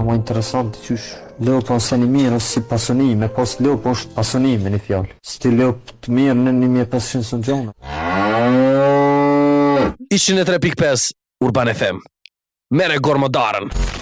ma interesant qysh leo po se një mirë ose si pasonime, pas leo po është pasonime një fjallë. Si ti leo të mirë në 1500 së gjona. 103.5 Urban FM. Mere gormodarën.